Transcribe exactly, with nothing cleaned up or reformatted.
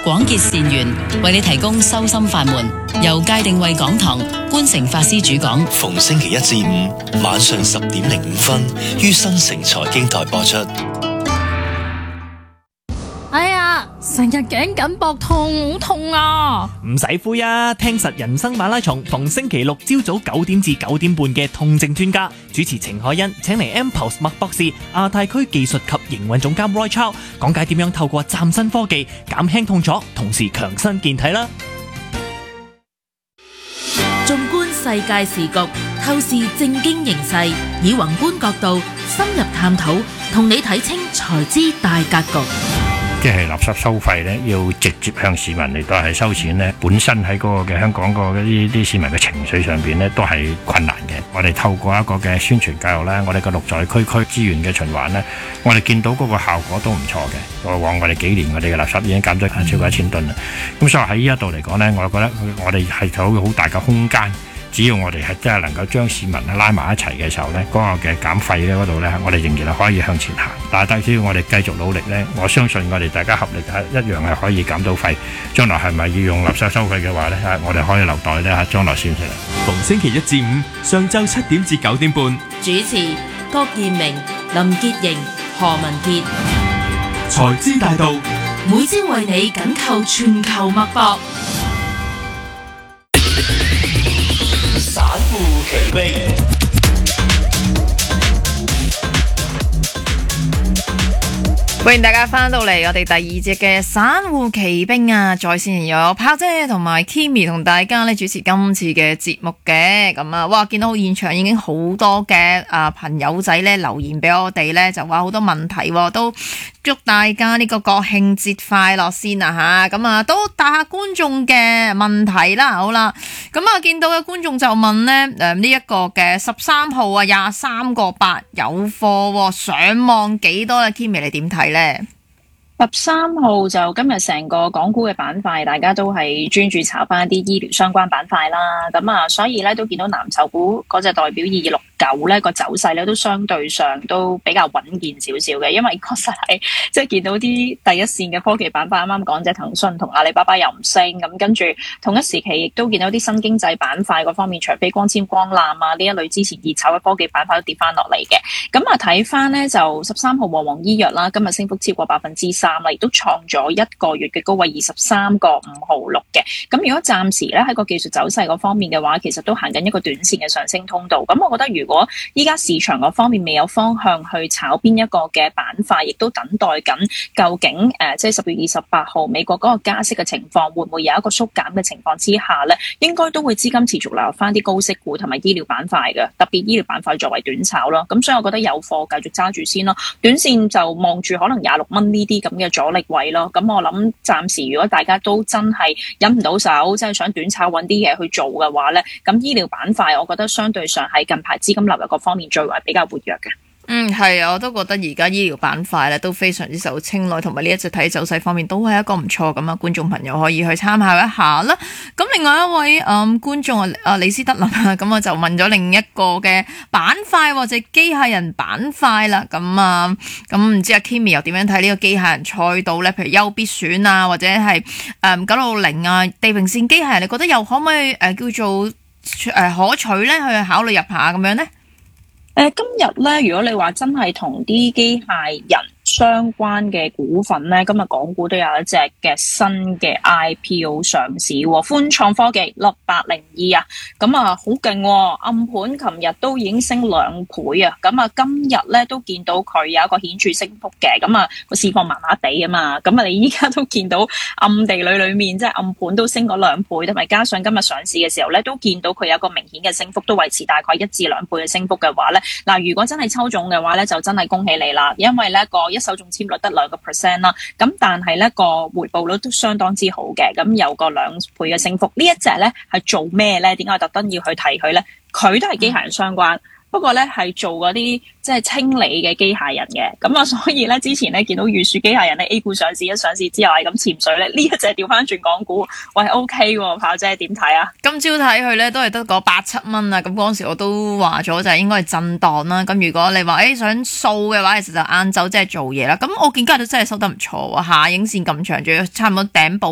廣結善緣，為你提供修心法門，由界定慧講堂觀誠法師主講， 逢星期一至五晚上十點零五分於新城財經台播出。 哎呀，成日頸緊膊痛，好痛啊！ 唔使灰啊，聽實人生馬拉松，逢星期六朝早九點至九點半嘅痛症專家主持程海欣，請嚟 M-Pulse 麥博士、亞太區技術及營運總監 Roy Chow 講解點樣透過嶄新科技減輕痛楚，同時強身健體啦。 縱觀世界時局，透視政經形勢，以宏觀角度深入探討，同你睇清財資大格局。 即係垃圾收費咧，要直接向市民嚟到係收錢咧，本身喺嗰個嘅香港個啲啲市民嘅情緒上邊咧，都係困難嘅。我哋透過一個嘅宣傳教育咧，我哋嘅綠在區區資源嘅循環咧，我哋見到嗰個效果都唔錯嘅。過往我哋幾年我哋嘅垃圾已經減咗超過一千噸啦。咁所以喺呢一度嚟講咧，我覺得我哋係有好大嘅空間。只要我哋係真係能夠將市民拉埋一齊嘅時候呢，嗰個嘅減費咧嗰度呢，我哋仍然係可以向前行。但係只要我哋繼續努力呢，我相信我哋大家合力係一樣係可以減到費。將來係咪要用垃圾收費嘅話呢？我哋可以留待呢將來先出嚟。 逢星期一至五上晝七點至九點半， 主持郭建明、林潔瑩、何文傑， 財資大道， 每朝為你緊扣全球脈搏。 散戶奇兵， 歡迎大家翻到嚟我哋第二節嘅散戶奇兵啊！在線又有炮姐同埋 Kimi 同大家咧主持今次嘅節目嘅。咁啊，哇！見到現場已經好多嘅啊朋友仔咧留言俾我哋咧，就話好多問題，都祝大家呢個國慶節快樂先啊吓！咁啊，都答下觀眾嘅問題啦，好啦。咁啊，見到嘅觀眾就問咧，誒呢一個嘅十三號啊，廿三個八有貨上望幾多咧 ？Kimi 你點睇咧？ 十三號就今日成個港股嘅板塊，大家都係專注炒翻一啲醫療相關板塊啦。咁啊，所以咧都見到藍籌股嗰隻代表二二六九咧個走勢咧都相對上都比較穩健少少嘅，因為確實係即係見到啲第一線嘅科技板塊，啱啱講隻騰訊同阿里巴巴又唔升，咁跟住同一時期亦都見到啲新經濟板塊嗰方面，長飛光纖光纜啊呢一類之前熱炒嘅科技板塊都跌翻落嚟嘅。咁啊睇翻咧就十三號和黃醫藥啦，今日升幅超過百分之三啦，亦都創咗一個月嘅高位二十三個五毫六嘅。咁如果暫時咧喺個技術走勢嗰方面嘅話，其實都行緊一個短線嘅上升通道。咁我覺得如果依家市場嗰方面未有方向去炒邊一個嘅板塊，亦都等待緊究竟誒、呃、即係十月二十八號美國嗰個加息嘅情況會唔會有一個縮減嘅情況之下咧，應該都會資金持續流入翻啲高息股同埋醫療板塊嘅，特別醫療板塊作為短炒咯。咁所以我覺得有貨繼續揸住先咯，短線就望住可能廿六蚊呢啲咁嘅阻力位咯。咁我諗暫時如果大家都真係忍唔到手，即係想短炒揾啲嘢去做嘅話咧，咁醫療板塊我覺得相對上係近排資金流入個方面最為比較活躍嘅。 嗯，係啊，我都覺得而家醫療板塊咧都非常之受青睞，同埋呢一隻睇走勢方面都係一個唔錯咁啊，觀眾朋友可以去參考一下啦。咁另外一位誒、嗯、觀眾啊，啊李斯德林啊，咁我就問咗另一個嘅板塊或者機械人板塊啦。咁啊，咁唔知阿 Kimi 又點樣睇呢個機械人賽道咧？譬如優必選啊，或者係誒九六零啊，地平線機械人，你覺得又可唔可以誒、呃、叫做誒、呃、可取咧？去考慮入下咁樣咧？ 誒、呃，今日咧，如果你話真係同啲機械人相關嘅股份咧，今日港股都有一隻嘅新嘅 I P O 上市，寬創科技六八零二啊，咁啊好勁，暗盤琴日都已經升兩倍啊，咁啊今日咧都見到佢有一個顯著升幅嘅，咁啊個市況麻麻地啊嘛，咁啊你依家都見到暗地裏裏面即係暗盤都升咗兩倍，同埋加上今日上市嘅時候咧，都見到佢有一個明顯嘅升幅，都維持大概一至兩倍嘅升幅嘅話咧，嗱如果真係抽中嘅話咧，就真係恭喜你啦，因為咧個一手中簽率得兩個 percent 啦，咁但係咧個回報率都相當之好嘅，咁有個兩倍嘅升幅。呢一隻咧係做咩咧？點解我特登要去提佢咧？佢都係機械人相關。不過咧係做嗰啲即係清理嘅機械人嘅，咁啊所以咧之前咧見到裕樹機械人咧 A 股上市，一上市之後係咁潛水咧，呢一隻調翻轉港股，喂 OK 喎，炮姐點睇啊？ 今朝睇佢咧都係得個八七蚊啊，咁嗰陣時我都話咗就係應該係震盪啦。咁如果你話誒、欸、想掃嘅話，其實就晏晝即係做嘢啦。咁我見今日都真係收得唔錯喎，下影線咁長，仲要差唔多頂部